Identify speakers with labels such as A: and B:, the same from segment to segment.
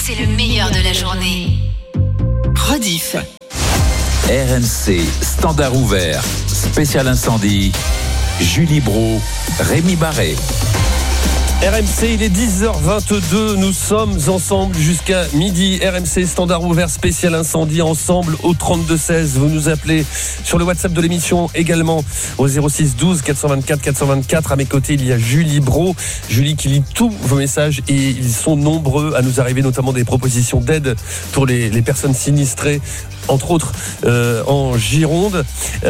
A: c'est le meilleur de la journée. Rediff.
B: RMC, standard ouvert, spécial incendie, Julie Brault, Rémi Barré.
C: RMC, il est 10h22, nous sommes ensemble jusqu'à midi. RMC, standard ouvert, spécial incendie, ensemble au 32-16. Vous nous appelez sur le WhatsApp de l'émission, également au 06 12 424 424. À mes côtés, il y a Julie Brault. Julie qui lit tous vos messages et ils sont nombreux à nous arriver, notamment des propositions d'aide pour les personnes sinistrées, entre autres en Gironde.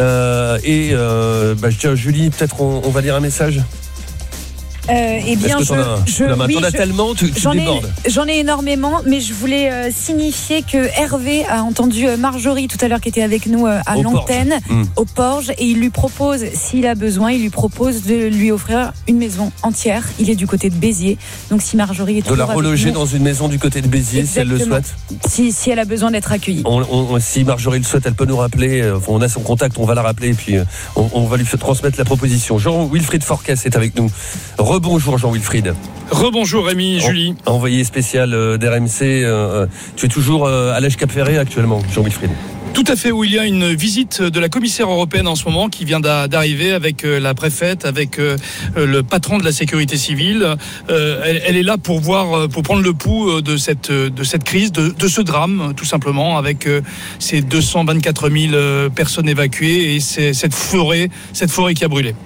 C: Je tiens, Julie, peut-être on va lire un message.
D: Eh bien,
C: t'en as tellement, tu débordes.
D: J'en ai énormément, mais je voulais signifier que Hervé a entendu Marjorie tout à l'heure qui était avec nous à l'antenne, au Porge, et il lui propose, s'il a besoin, de lui offrir une maison entière. Il est du côté de Béziers, donc si Marjorie est toujours
C: de la reloger dans une maison du côté de Béziers.
D: Exactement.
C: Si elle le souhaite.
D: Si elle a besoin d'être accueillie.
C: Si Marjorie le souhaite, elle peut nous rappeler. On a son contact, on va la rappeler et puis on va lui transmettre la proposition. Jean-Wilfried Forquès est avec nous. Rebonjour Jean-Wilfried.
E: Rebonjour Rémi, Julie.
C: Envoyé spécial d'RMC. Tu es toujours à l'Èche-Cap-Ferré actuellement, Jean-Wilfried?
E: Tout à fait, où il y a une visite de la commissaire européenne en ce moment qui vient d'arriver avec la préfète, avec le patron de la sécurité civile. Elle est là pour prendre le pouls de cette crise, de ce drame, tout simplement, avec ces 224 000 personnes évacuées et cette forêt qui a brûlé.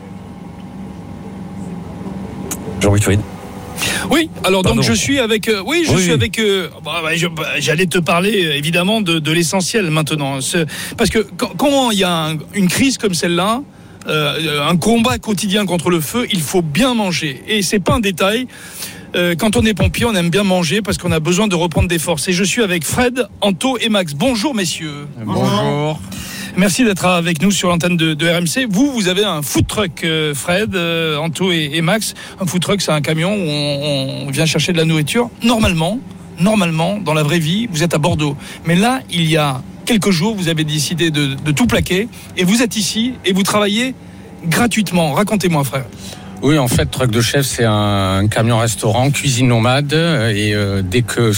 C: Jean-Wilfried.
E: Oui, alors
C: Pardon.
E: donc je suis avec. J'allais te parler évidemment de l'essentiel maintenant, parce que quand il y a une crise comme celle-là, un combat quotidien contre le feu, il faut bien manger, et c'est pas un détail. Quand on est pompier, on aime bien manger parce qu'on a besoin de reprendre des forces. Et je suis avec Fred, Anto et Max. Bonjour messieurs.
F: Bonjour.
E: Merci d'être avec nous sur l'antenne de RMC. Vous avez un food truck, Fred, Anto et Max. Un food truck, c'est un camion où on vient chercher de la nourriture. Normalement, dans la vraie vie, vous êtes à Bordeaux. Mais là, il y a quelques jours, vous avez décidé de tout plaquer. Et vous êtes ici et vous travaillez gratuitement. Racontez-moi, frère.
F: Oui, en fait, Truck de Chef, c'est un camion-restaurant, cuisine nomade. Et dès que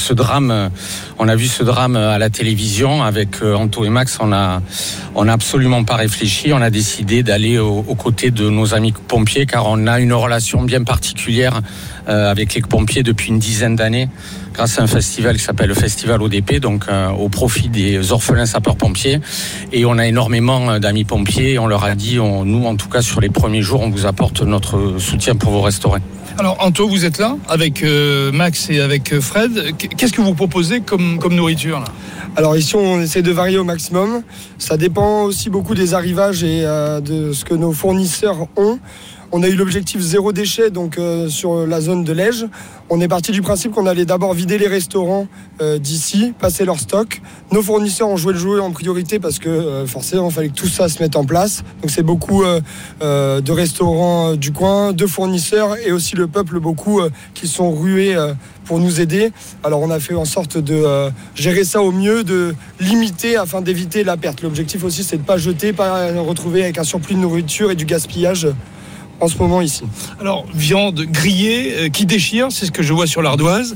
F: on a vu ce drame à la télévision avec Anto et Max, on a absolument pas réfléchi. On a décidé d'aller aux côtés de nos amis pompiers, car on a une relation bien particulière avec les pompiers depuis une dizaine d'années, grâce à un festival qui s'appelle le Festival ODP, donc au profit des orphelins sapeurs-pompiers. Et on a énormément d'amis pompiers. On leur a dit, nous, en tout cas, sur les premiers jours, on vous apporte notre soutien pour vous restaurer.
E: Alors Anto, vous êtes là avec Max et avec Fred. Qu'est-ce que vous proposez comme nourriture là ?
G: Alors ici, on essaie de varier au maximum. Ça dépend aussi beaucoup des arrivages et de ce que nos fournisseurs ont. On a eu l'objectif zéro déchet donc sur la zone de Lège. On est parti du principe qu'on allait d'abord vider les restaurants d'ici, passer leur stock. Nos fournisseurs ont joué le jeu en priorité parce que forcément il fallait que tout ça se mette en place. Donc c'est beaucoup de restaurants du coin, de fournisseurs et aussi le peuple beaucoup qui sont rués pour nous aider. Alors on a fait en sorte de gérer ça au mieux, de limiter afin d'éviter la perte. L'objectif aussi c'est de ne pas jeter, pas retrouver avec un surplus de nourriture et du gaspillage en ce moment ici.
E: Alors, viande grillée qui déchire, c'est ce que je vois sur l'ardoise,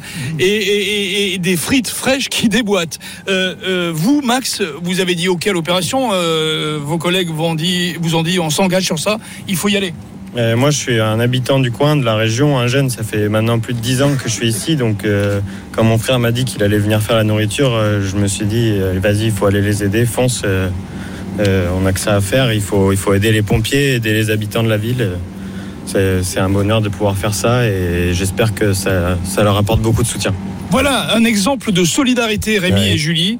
E: et des frites fraîches qui déboîtent. Vous, Max, vous avez dit OK à l'opération, vos collègues vous ont dit on s'engage sur ça, il faut y aller.
H: Moi, je suis un habitant du coin, de la région, un jeune. Ça fait maintenant plus de 10 ans que je suis ici. Donc, quand mon frère m'a dit qu'il allait venir faire la nourriture, je me suis dit, vas-y, il faut aller les aider, fonce. On n'a que ça à faire. Il faut aider les pompiers, aider les habitants de la ville. C'est un bonheur de pouvoir faire ça et j'espère que ça leur apporte beaucoup de soutien.
E: Voilà un exemple de solidarité, Rémi et Julie.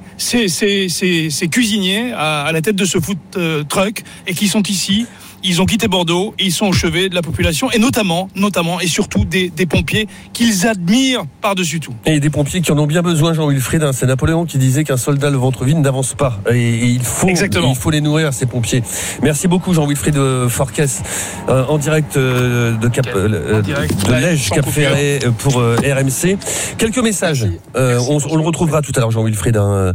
E: Ces cuisiniers à la tête de ce food truck et qui sont ici. Ils ont quitté Bordeaux et ils sont au chevet de la population et notamment et surtout des pompiers qu'ils admirent par-dessus tout.
C: Et des pompiers qui en ont bien besoin, Jean-Wilfried. C'est Napoléon qui disait qu'un soldat le ventre vide n'avance pas. Et il faut les nourrir, ces pompiers. Merci beaucoup, Jean-Wilfried Forquès, en direct de Lège, Cap-Ferré pour RMC. Quelques messages. On le retrouvera tout à l'heure, Jean-Wilfried,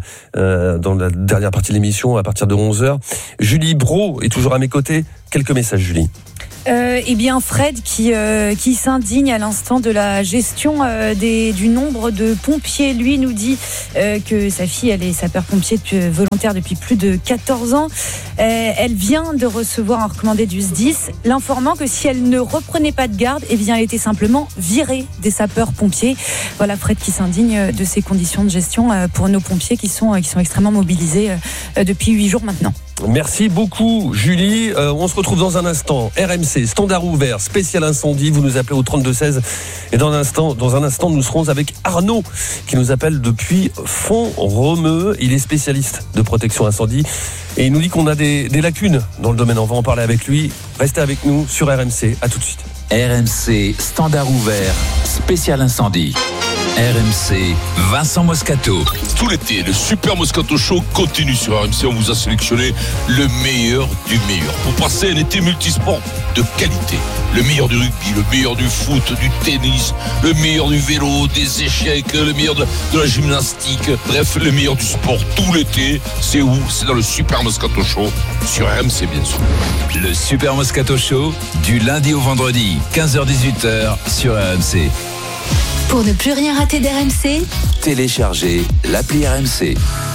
C: dans la dernière partie de l'émission à partir de 11h. Julie Brault est toujours à mes côtés. Quelques messages, Julie.
D: Eh bien, Fred qui s'indigne à l'instant de la gestion du nombre de pompiers. Lui nous dit que sa fille, elle est sapeur-pompier volontaire depuis plus de 14 ans. Elle vient de recevoir un recommandé du SDIS, l'informant que si elle ne reprenait pas de garde, eh bien, elle était simplement virée des sapeurs-pompiers. Voilà, Fred qui s'indigne de ces conditions de gestion pour nos pompiers qui sont extrêmement mobilisés depuis 8 jours maintenant.
C: Merci beaucoup Julie, on se retrouve dans un instant. RMC, standard ouvert, spécial incendie, vous nous appelez au 32-16 et dans un instant nous serons avec Arnaud qui nous appelle depuis Font-Romeu. Il est spécialiste de protection incendie et il nous dit qu'on a des lacunes dans le domaine. On va en parler avec lui. Restez avec nous sur RMC, à tout de suite.
B: RMC, standard ouvert, spécial incendie. RMC, Vincent Moscato.
I: Tout l'été, le Super Moscato Show continue sur RMC. On vous a sélectionné le meilleur du meilleur pour passer un été multisport de qualité. Le meilleur du rugby, le meilleur du foot, du tennis, le meilleur du vélo, des échecs, le meilleur de la gymnastique. Bref, le meilleur du sport tout l'été. C'est où ? C'est dans le Super Moscato Show sur RMC, bien sûr.
B: Le Super Moscato Show, du lundi au vendredi, 15h-18h sur RMC.
A: Pour ne plus rien rater d'RMC,
B: Téléchargez l'appli RMC.